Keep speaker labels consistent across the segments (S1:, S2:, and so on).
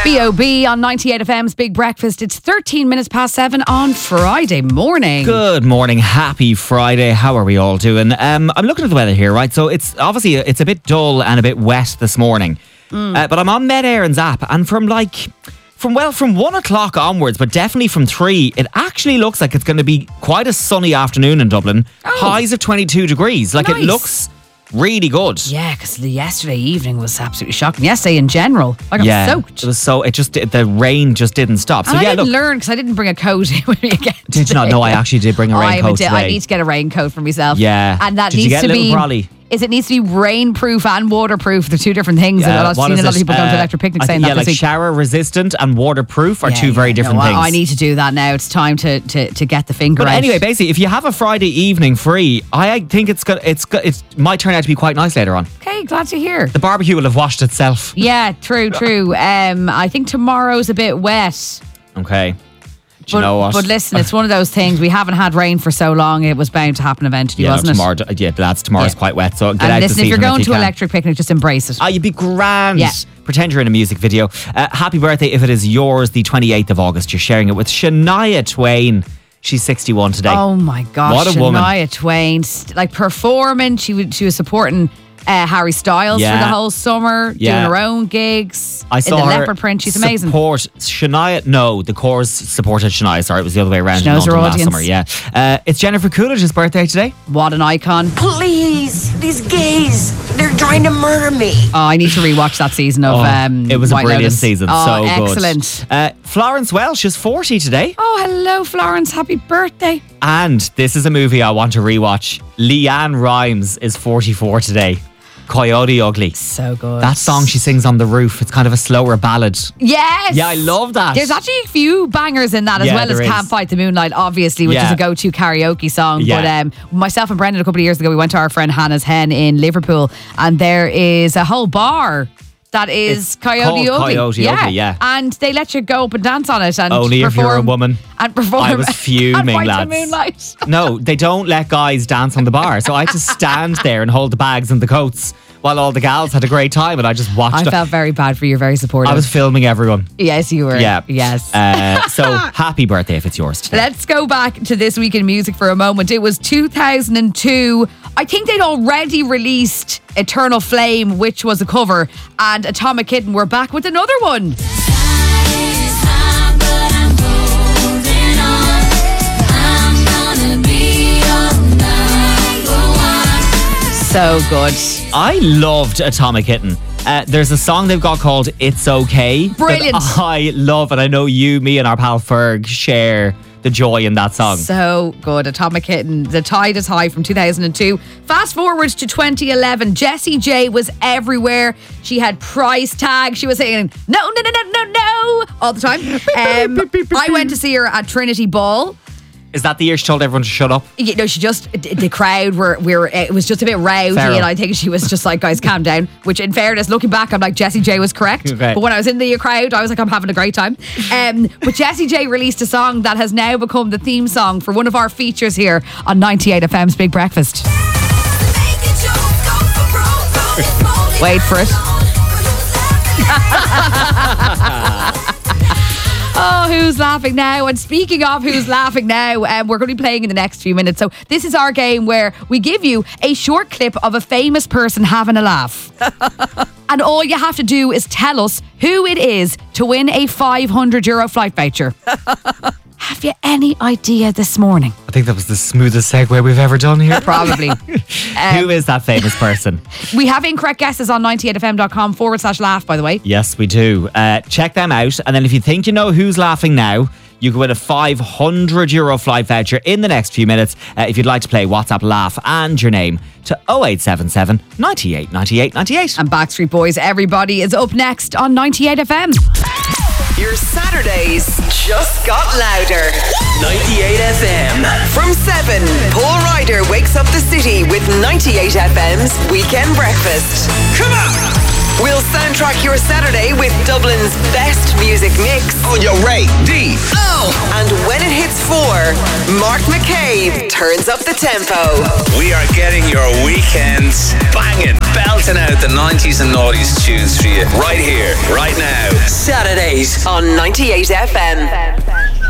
S1: B.O.B. on 98 FM's Big Breakfast. It's 13 minutes past 7 on Friday morning.
S2: Good morning. Happy Friday. How are we all doing? I'm looking at the weather here, right? So it's obviously a bit dull and a bit wet this morning. But I'm on Met Éireann's app, and from 1 o'clock onwards, but definitely from 3, it actually looks like it's going to be quite a sunny afternoon in Dublin. Highs of 22 degrees. Nice. It looks really good.
S1: Yeah, because yesterday evening was absolutely shocking. Yesterday in general, I got soaked.
S2: It was the rain just didn't stop. So
S1: and I didn't learn because I didn't bring a coat with me again.
S2: Did you not? No, I actually did bring a raincoat today.
S1: I need to get a raincoat for myself.
S2: Yeah.
S1: And that
S2: did
S1: needs
S2: you get
S1: to
S2: a little
S1: be
S2: brolly?
S1: It needs to be rainproof and waterproof. They're two different things.
S2: Yeah,
S1: I've seen a lot of people going to electric picnics saying that this week.
S2: Shower resistant and waterproof are two very different things.
S1: I need to do that now. It's time to get the finger out.
S2: But anyway, basically, if you have a Friday evening free, I think it might turn out to be quite nice later on.
S1: Okay, glad to hear.
S2: The barbecue will have washed itself.
S1: Yeah, true. I think tomorrow's a bit wet.
S2: Okay. Do you know what?
S1: But listen, it's one of those things. We haven't had rain for so long. It was bound to happen eventually, wasn't it?
S2: Tomorrow's quite wet. So get out
S1: listen,
S2: this
S1: if you're
S2: evening
S1: going to electric picnic, just embrace it.
S2: You'd be grand.
S1: Yeah.
S2: Pretend you're in a music video. Happy birthday if it is yours, the 28th of August. You're sharing it with Shania Twain. She's 61 today.
S1: Oh my gosh,
S2: what a woman.
S1: Shania Twain, performing. She was supporting Harry Styles for the whole summer, doing her own gigs.
S2: I saw
S1: in the
S2: her
S1: leopard print. She's amazing.
S2: Support Shania. No, the Corrs supported Shania. Sorry, it was the other way around.
S1: She knows her
S2: last
S1: audience.
S2: summer. Yeah, it's Jennifer Coolidge's birthday today.
S1: What an icon!
S3: Please, these gays, they're trying to murder me.
S1: Oh, I need to rewatch that season of
S2: it was
S1: White
S2: a brilliant
S1: Lotus.
S2: season.
S1: Oh,
S2: so
S1: excellent.
S2: Good. Florence Welch is 40 today.
S1: Oh, hello, Florence. Happy birthday.
S2: And this is a movie I want to rewatch. Leanne Rimes is 44 today. Coyote Ugly.
S1: So good.
S2: That song she sings on the roof, it's kind of a slower ballad.
S1: Yes.
S2: Yeah, I love that.
S1: There's actually a few bangers in that as well as Can't Fight the Moonlight, obviously, which is a go-to karaoke song.
S2: Yeah.
S1: But myself and Brendan a couple of years ago, we went to our friend Hannah's Hen in Liverpool, and there is a whole bar that is Coyote Ugly.
S2: Coyote Ugly, yeah.
S1: And they let you go up and dance on it and
S2: only
S1: perform.
S2: If you're a woman.
S1: And perform.
S2: I was fuming,
S1: and
S2: lads.
S1: The Moonlight.
S2: No, they don't let guys dance on the bar. So I had to stand there and hold the bags and the coats while all the gals had a great time, and I just watched.
S1: I felt very bad for you, very supportive.
S2: I was filming everyone.
S1: Yes, you were.
S2: Yeah.
S1: Yes.
S2: So happy birthday if it's yours today.
S1: Let's go back to This Week in Music for a moment. It was 2002. I think they'd already released Eternal Flame, which was a cover, and Atomic Kitten were back with another one. So good.
S2: I loved Atomic Kitten. There's a song they've got called It's Okay.
S1: Brilliant.
S2: I love, and I know me and our pal Ferg share the joy in that song.
S1: So good. Atomic Kitten. The Tide is High from 2002. Fast forward to 2011. Jessie J was everywhere. She had price tag. She was saying no all the time. I went to see her at Trinity Ball.
S2: Is that the year she told everyone to shut up?
S1: You know, she just, the crowd it was just a bit rowdy,
S2: Feral.
S1: and I think she was just like, guys, calm down. Which, in fairness, looking back, I'm like, Jessie J was correct.
S2: Okay.
S1: But when I was in the crowd, I was like, I'm having a great time. But Jessie J released a song that has now become the theme song for one of our features here on 98 FM's Big Breakfast. Wait for it. Oh, who's laughing now? And speaking of who's laughing now, we're going to be playing in the next few minutes. So this is our game where we give you a short clip of a famous person having a laugh. And all you have to do is tell us who it is to win a €500 flight voucher. Have you any idea this morning?
S2: I think that was the smoothest segue we've ever done here.
S1: Probably.
S2: Who is that famous person?
S1: We have incorrect guesses on 98fm.com/laugh, by the way.
S2: Yes, we do. Check them out. And then if you think you know who's laughing now, you can win a €500 flight voucher in the next few minutes. If you'd like to play WhatsApp Laugh and your name to 0877 98 98 98.
S1: And Backstreet Boys, Everybody is up next on 98 FM.
S3: Your Saturdays just got louder.
S4: 98 FM.
S3: From 7, Paul Ryder wakes up the city with 98 FM's Weekend Breakfast.
S4: Come on!
S3: We'll soundtrack your Saturday with Dublin's best music mix.
S4: On your right, D.
S3: Oh! And when it hits 4, Mark McCabe turns up the tempo.
S4: We are getting your weekends banging. belting out the 90s and noughties tunes for you right here, right now.
S3: Saturdays on 98 FM.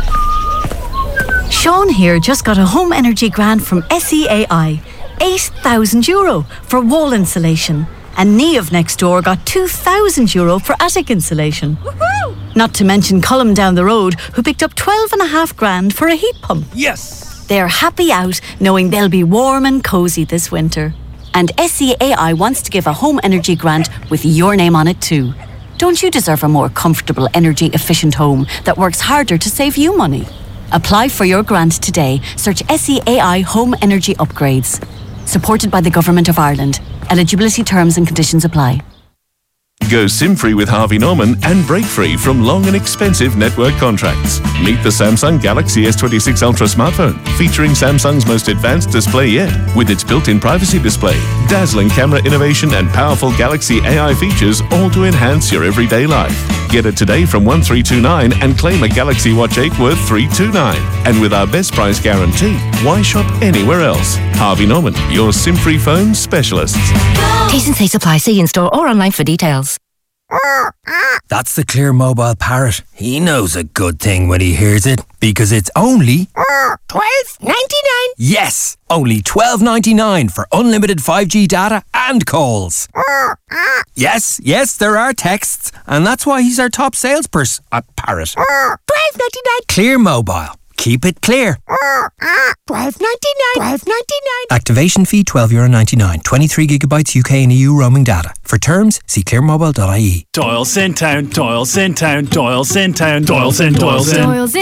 S5: Sean here just got a home energy grant from SEAI. €8,000 for wall insulation. And Niamh next door got €2,000 for attic insulation. Woohoo! Not to mention Colm down the road, who picked up 12.5 grand for a heat pump.
S6: Yes!
S5: They're happy out, knowing they'll be warm and cosy this winter. And SEAI wants to give a home energy grant with your name on it too. Don't you deserve a more comfortable, energy-efficient home that works harder to save you money? Apply for your grant today. Search SEAI Home Energy Upgrades. Supported by the Government of Ireland. Eligibility terms and conditions apply.
S7: Go SIM-free with Harvey Norman and break free from long and expensive network contracts. Meet the Samsung Galaxy S26 Ultra smartphone, featuring Samsung's most advanced display yet, with its built-in privacy display, dazzling camera innovation and powerful Galaxy AI features, all to enhance your everyday life. Get it today from 1329 and claim a Galaxy Watch 8 worth $329. And with our best price guarantee, why shop anywhere else? Harvey Norman, your SIM-free phone specialists.
S8: T's and C's apply. See in-store or online for details.
S6: That's the Clear Mobile Parrot. He knows a good thing when he hears it, because it's only
S8: $12.99.
S6: Yes, only $12.99 for unlimited 5G data and calls. Yes, there are texts, and that's why he's our top salesperson at Parrot.
S8: $12.99.
S6: Clear Mobile. Keep it clear.
S8: $12.99.
S6: Activation fee €12.99. 23 gigabytes UK and EU roaming data. For terms, see clearmobile.ie.
S9: Doyle's in town, Doyle's in town, Doyle's in town, Doyle's in, Doyle's in.